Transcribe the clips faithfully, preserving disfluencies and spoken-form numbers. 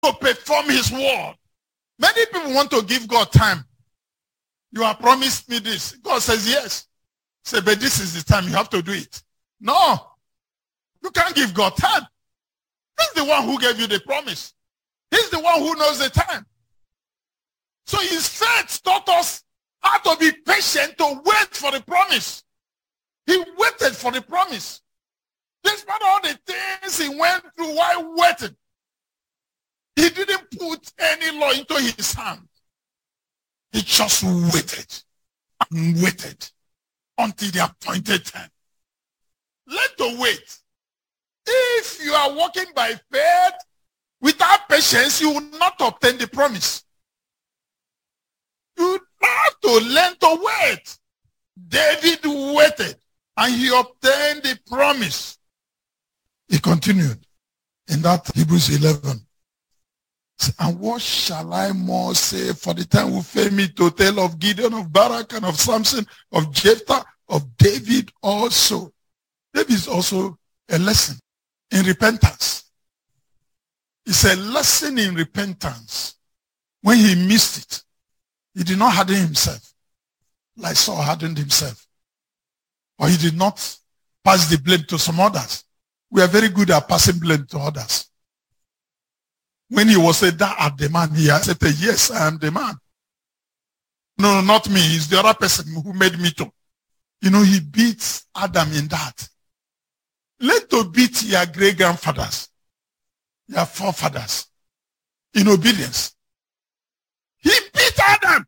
to perform his word. Many people want to give God time. You have promised me this. God says yes. Say, but this is the time you have to do it. No. You can't give God time. He's the one who gave you the promise. He's the one who knows the time. So his faith taught us how to be patient to wait for the promise. He waited for the promise. Despite all the things he went through while waiting, he didn't put any law into his hand. He just waited and waited until the appointed time. Learn to wait. If you are walking by faith without patience, you will not obtain the promise. You have to learn to wait. David waited and he obtained the promise. He continued in that Hebrews eleven. And what shall I more say, for the time will fail me to tell of Gideon, of Barak, and of Samson, of Jephthah, of David also. David is also a lesson in repentance. It's a lesson in repentance. When he missed it, he did not harden himself like Saul hardened himself. Or he did not pass the blame to some others. We are very good at passing blame to others. When he was said, "Thou art the man," he said, "Yes, I am the man." No, not me. It's the other person who made me to. You know, he beats Adam in that. Let to beat your great-grandfathers, your forefathers, in obedience. He beat Adam.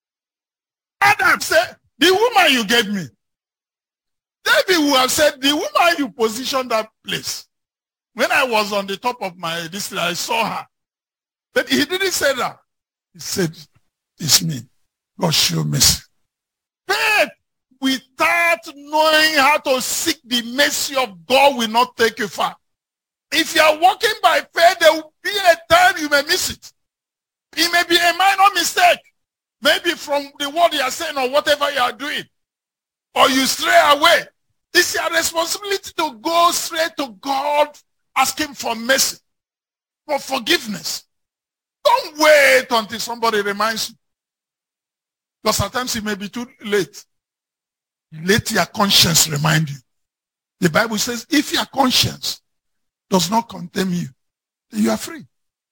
Adam said, "The woman you gave me." David would have said, "The woman you positioned that place. When I was on the top of my district, I saw her." But he didn't say that. He said, "It's me. God show mercy." Faith without knowing how to seek the mercy of God will not take you far. If you are walking by faith, there will be a time you may miss it. It may be a minor mistake. Maybe from the word you are saying or whatever you are doing. Or you stray away. It's your responsibility to go straight to God, asking for mercy, for forgiveness. Don't wait until somebody reminds you. Because sometimes it may be too late. Let your conscience remind you. The Bible says, if your conscience does not condemn you, then you are free.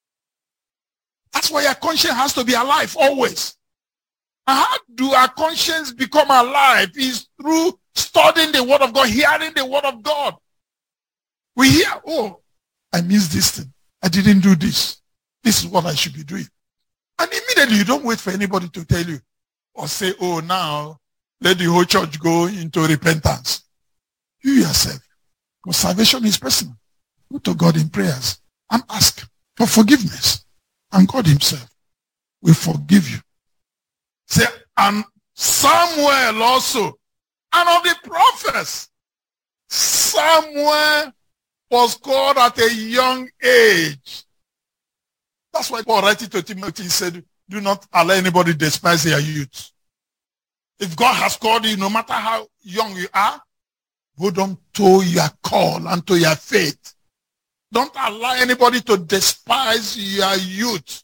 That's why your conscience has to be alive always. And how do our conscience become alive? Is through studying the word of God, hearing the word of God. We hear, "Oh, I missed this thing. I didn't do this. This is what I should be doing." And immediately you don't wait for anybody to tell you or say, "Oh, now let the whole church go into repentance." You yourself, because salvation is personal. Go to God in prayers and ask for forgiveness. And God himself will forgive you. Say, and Samuel also, and of the prophets, Samuel was called at a young age. That's why Paul writing to Timothy said, "Do not allow anybody to despise their youth." If God has called you, no matter how young you are, hold on to your call and to your faith. Don't allow anybody to despise your youth.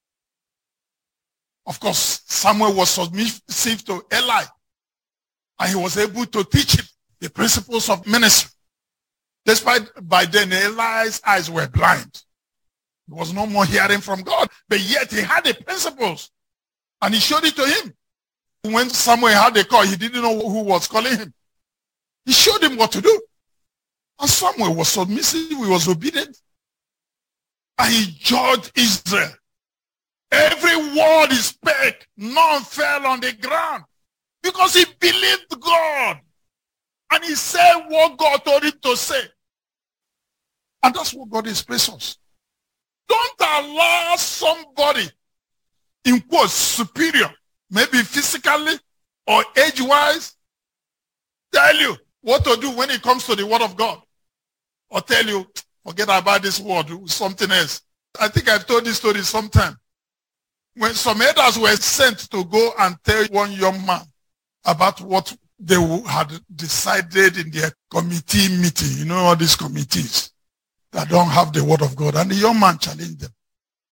Of course, Samuel was submissive to Eli, and he was able to teach him the principles of ministry. Despite by then Eli's eyes were blind. He was no more hearing from God, but yet he had the principles, and he showed it to him. When Samuel had a call, he didn't know who was calling him. He showed him what to do. And Samuel was submissive, he was obedient. And he judged Israel. Every word he spake, none fell on the ground. Because he believed God. And he said what God told him to say. And that's what God expects us. Don't allow somebody, in quotes, superior, maybe physically or age-wise, tell you what to do when it comes to the word of God. Or tell you, forget about this word, something else. I think I've told this story sometime. When some elders were sent to go and tell one young man about what they had decided in their committee meeting, you know, all these committees that don't have the word of God. And the young man challenged them.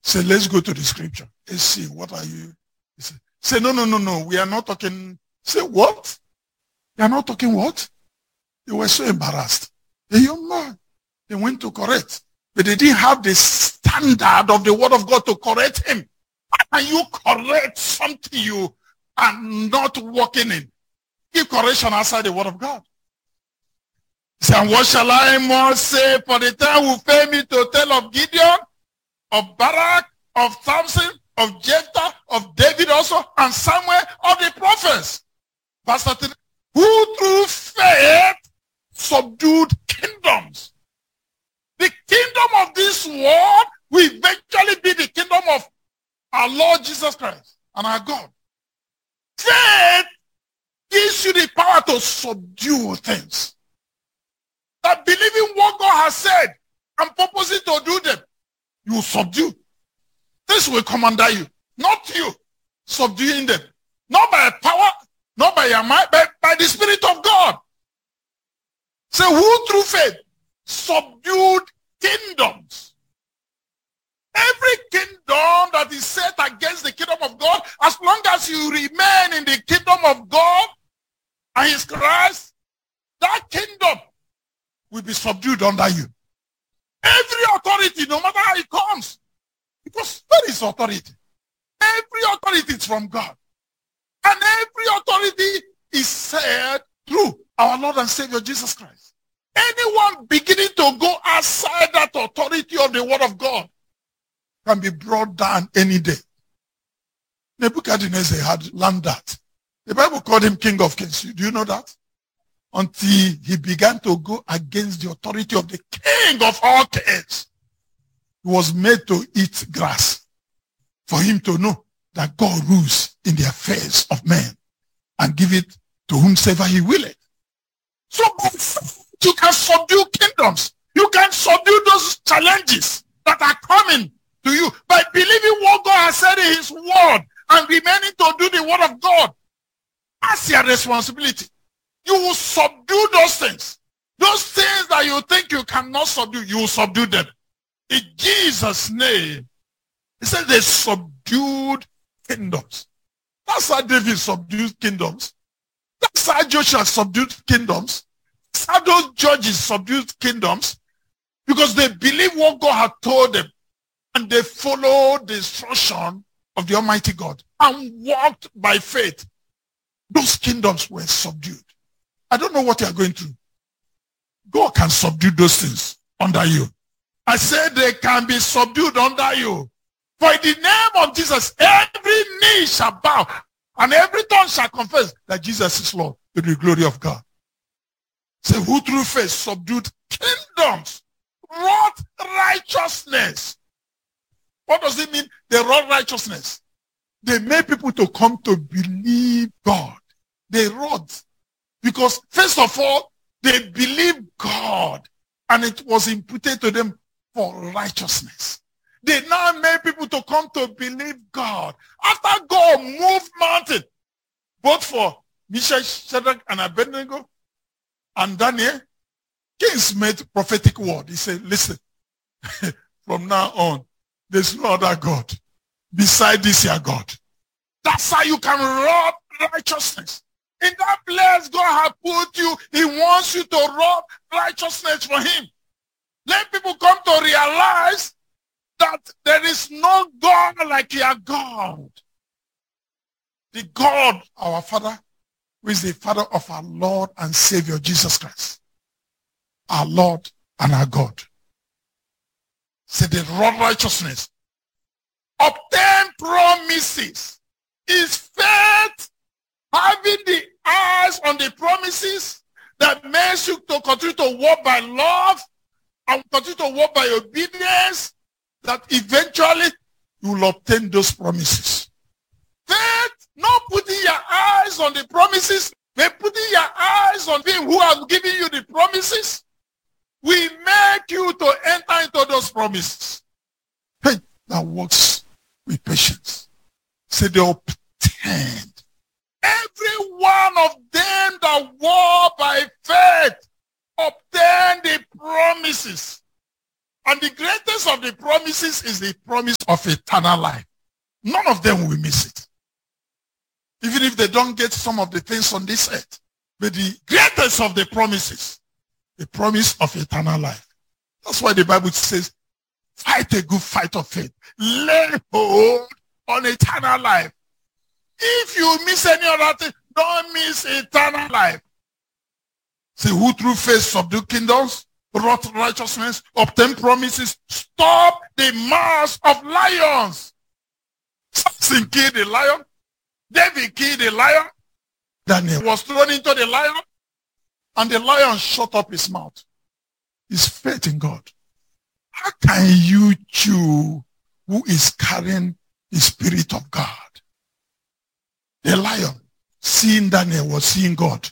Say, let's go to the scripture. Let's see, what are you? Say, say, no, no, no, no. We are not talking. Say, what? You are not talking what? They were so embarrassed. A young man, they went to correct. But they didn't have the standard of the word of God to correct him. How can you correct something you are not walking in? Give correction outside the word of God. Say, and what shall I more say? For the time will fail me to tell of Gideon, of Barak, of Samson, of Jephthah, of David also, and Samuel, of the prophets. Verse thirteen, who through faith subdued kingdoms. The kingdom of this world will eventually be the kingdom of our Lord Jesus Christ and our God. Faith gives you the power to subdue things. That believing what God has said and purposing to do them, you will subdue. This will come under you, not you subduing them. Not by power, not by your mind, but by the Spirit of God. So who through faith subdued kingdoms? Every kingdom that is set against the kingdom of God, as long as you remain in the kingdom of God and his Christ, that kingdom will be subdued under you. Every authority, no matter how it comes, because there is authority. Every authority is from God. And every authority is said through our Lord and Savior Jesus Christ. Anyone beginning to go outside that authority of the word of God can be brought down any day. Nebuchadnezzar had learned that. The Bible called him King of Kings. Do you know that? Until he began to go against the authority of the King of all kings. He was made to eat grass for him to know that God rules in the affairs of men and give it to whomsoever he willeth. So you can subdue kingdoms. You can subdue those challenges that are coming to you by believing what God has said in his word and remaining to do the word of God. That's your responsibility. You will subdue those things. Those things that you think you cannot subdue, you will subdue them. In Jesus' name, he said they subdued kingdoms. That's how David subdued kingdoms. That's how Joshua subdued kingdoms. That's how those judges subdued kingdoms. Because they believe what God had told them. And they followed the instruction of the Almighty God. And walked by faith. Those kingdoms were subdued. I don't know what you are going through. God can subdue those things under you. I said they can be subdued under you. For in the name of Jesus, every knee shall bow and every tongue shall confess that Jesus is Lord to the glory of God. Say, who through faith subdued kingdoms, wrought righteousness. What does it mean? They wrought righteousness. They made people to come to believe God. They wrought. Because first of all, they believed God and it was imputed to them for righteousness. They now made people to come to believe God. After God moved mountain, both for Meshach, Shadrach, and Abednego, and Daniel, kings made prophetic word. He said, listen, from now on, there's no other God beside this your God. That's how you can rob righteousness. In that place God has put you, he wants you to rob righteousness for him. Let people come to realize that there is no God like your God. The God, our Father, who is the Father of our Lord and Savior, Jesus Christ. Our Lord and our God. Say the wrought righteousness. Obtain promises. Is faith having the eyes on the promises that makes you to continue to walk by love and continue to walk by obedience, that eventually you will obtain those promises. Faith, not putting your eyes on the promises, but putting your eyes on him who has given you the promises, will make you to enter into those promises. Faith that works with patience. Say they obtained. Every one of them that walk by faith obtain the promises And the greatest of the promises is the promise of eternal life. None of them will miss it. Even if they don't get some of the things on this earth. But the greatest of the promises, the promise of eternal life. That's why the Bible says, fight a good fight of faith. Lay hold on eternal life. If you miss any other thing, don't miss eternal life. Say, who through faith subdue kingdoms, wrought righteousness, obtain promises, stop the mouths of lions. Samson killed the lion. David killed the lion. Daniel was thrown into the lion. And the lion shut up his mouth. His faith in God. How can you chew who is carrying the Spirit of God? The lion, seeing Daniel, was seeing God.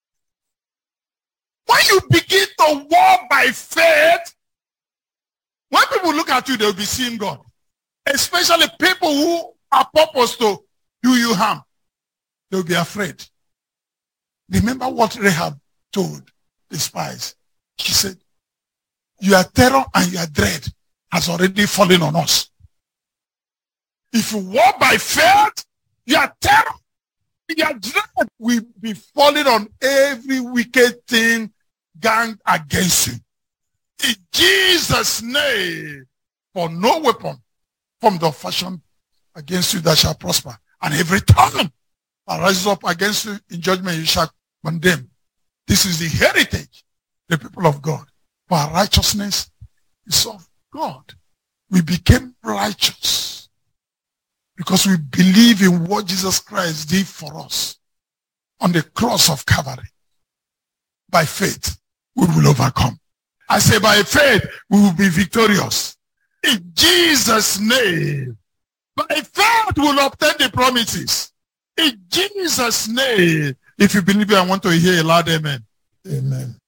When you begin to walk by faith, when people look at you, they'll be seeing God. Especially people who are purposed to do you harm. They'll be afraid. Remember what Rahab told the spies. She said, your terror and your dread has already fallen on us. If you walk by faith, your terror, your dread will be falling on every wicked thing gang against you. In Jesus' name, for no weapon from the fashion against you that shall prosper. And every tongue that rises up against you in judgment, you shall condemn. This is the heritage, the people of God. For our righteousness is of God. We became righteous because we believe in what Jesus Christ did for us on the cross of Calvary. By faith, we will overcome. I say by faith, we will be victorious. In Jesus' name, by faith, we will obtain the promises. In Jesus' name, if you believe it, I want to hear a loud amen. Amen.